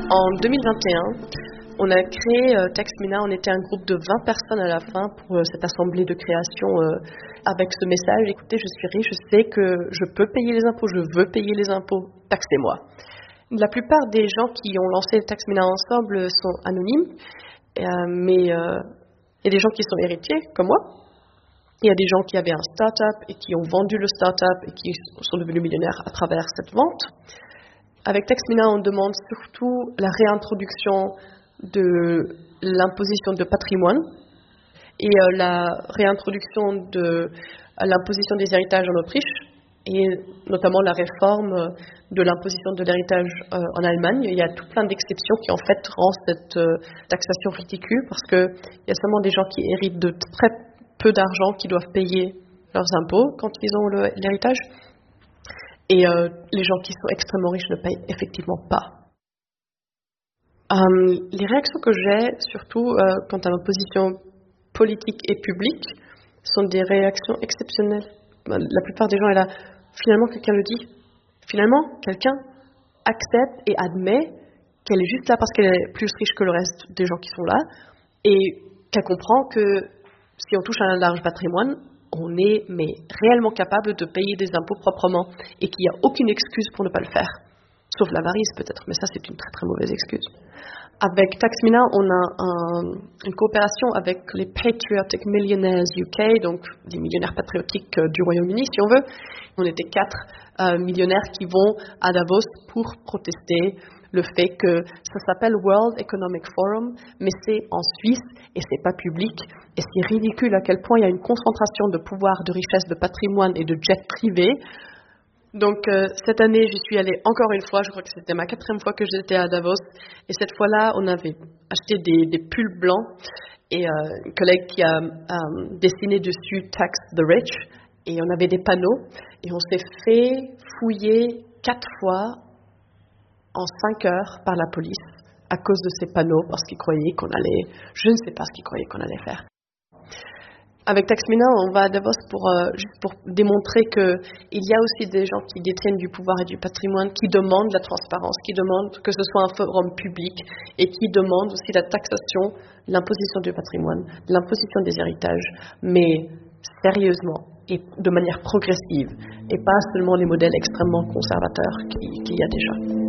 En 2021, on a créé Taxmina. On était un groupe de 20 personnes à la fin pour cette assemblée de création avec ce message: écoutez, je suis riche, je sais que je peux payer les impôts, je veux payer les impôts, taxez-moi. La plupart des gens qui ont lancé Taxmina ensemble sont anonymes, mais il y a des gens qui sont héritiers, comme moi. Il y a des gens qui avaient un start-up et qui ont vendu le start-up et qui sont devenus millionnaires à travers cette vente. Avec Taxmina, on demande surtout la réintroduction de l'imposition de patrimoine et la réintroduction de l'imposition des héritages en Autriche, et notamment la réforme de l'imposition de l'héritage en Allemagne. Il y a tout plein d'exceptions qui en fait rendent cette taxation ridicule, parce qu'il y a seulement des gens qui héritent de très peu d'argent qui doivent payer leurs impôts quand ils ont l'héritage, et les gens qui sont extrêmement riches ne payent effectivement pas. Les réactions que j'ai, surtout quant à ma position politique et publique, sont des réactions exceptionnelles. La plupart des gens, là, finalement quelqu'un le dit. Finalement, quelqu'un accepte et admet qu'elle est juste là parce qu'elle est plus riche que le reste des gens qui sont là, et qu'elle comprend que si on touche un large patrimoine, on est réellement capable de payer des impôts proprement, et qu'il n'y a aucune excuse pour ne pas le faire. Sauf l'avarice peut-être, mais ça c'est une très très mauvaise excuse. Avec Taxmina, on a une coopération avec les Patriotic Millionaires UK, donc des millionnaires patriotiques du Royaume-Uni si on veut. On était 4 millionnaires qui vont à Davos pour protester le fait que ça s'appelle World Economic Forum, mais c'est en Suisse et c'est pas public, et c'est ridicule à quel point il y a une concentration de pouvoir, de richesse, de patrimoine et de jets privés. Donc cette année, j'y suis allée encore une fois, je crois que c'était ma 4e fois que j'étais à Davos, et cette fois-là, on avait acheté des pulls blancs, et une collègue qui a dessiné dessus Tax the Rich, et on avait des panneaux, et on s'est fait fouiller 4 fois en 5 heures par la police à cause de ces panneaux, parce qu'ils croyaient qu'on allait, je ne sais pas ce qu'ils croyaient qu'on allait faire. Avec Taxmina, on va à Davos juste pour démontrer qu'il y a aussi des gens qui détiennent du pouvoir et du patrimoine, qui demandent la transparence, qui demandent que ce soit un forum public, et qui demandent aussi la taxation, l'imposition du patrimoine, l'imposition des héritages, mais sérieusement et de manière progressive, et pas seulement les modèles extrêmement conservateurs qu'il y a déjà.